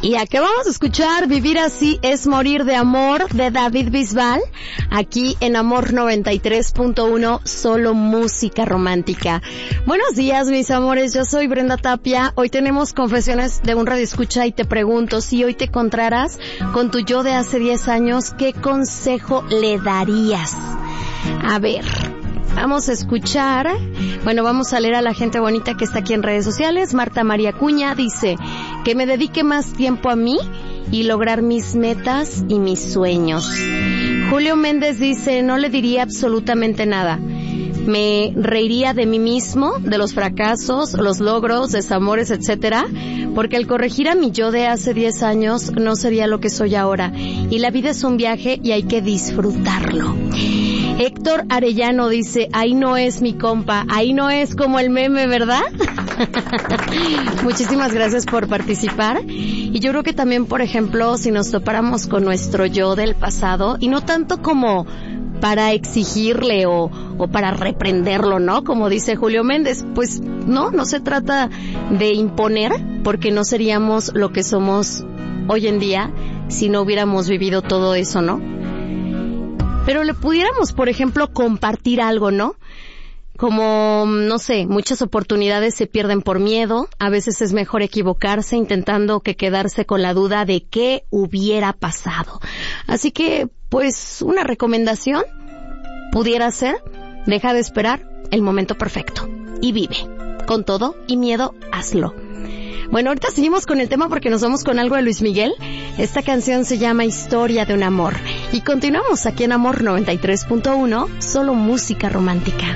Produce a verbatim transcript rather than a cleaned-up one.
Y acá vamos a escuchar Vivir así es morir de amor de David Bisbal, aquí en Amor noventa y tres punto uno, solo música romántica. Buenos días, mis amores, yo soy Brenda Tapia. Hoy tenemos confesiones de un radioescucha y te pregunto, si hoy te encontraras con tu yo de hace diez años, ¿qué consejo le darías? A ver, vamos a escuchar, bueno, vamos a leer a la gente bonita que está aquí en redes sociales. Marta María Cuña dice que me dedique más tiempo a mí y lograr mis metas y mis sueños. Julio Méndez dice, no le diría absolutamente nada. Me reiría de mí mismo, de los fracasos, los logros, desamores, etcétera, porque al corregir a mi yo de hace diez años no sería lo que soy ahora. Y la vida es un viaje y hay que disfrutarlo. Héctor Arellano dice, ahí no es mi compa, ahí no es como el meme, ¿verdad? Muchísimas gracias por participar. Y yo creo que también, por ejemplo, si nos topáramos con nuestro yo del pasado, y no tanto como para exigirle o, o para reprenderlo, ¿no? Como dice Julio Méndez, pues no, no se trata de imponer, porque no seríamos lo que somos hoy en día si no hubiéramos vivido todo eso, ¿no? Pero le pudiéramos, por ejemplo, compartir algo, ¿no? Como, no sé, muchas oportunidades se pierden por miedo, a veces es mejor equivocarse intentando que quedarse con la duda de qué hubiera pasado. Así que, pues, una recomendación pudiera ser, deja de esperar el momento perfecto y vive. Con todo y miedo, hazlo. Bueno, ahorita seguimos con el tema porque nos vamos con algo de Luis Miguel. Esta canción se llama Historia de un amor. Y continuamos aquí en Amor noventa y tres punto uno, solo música romántica.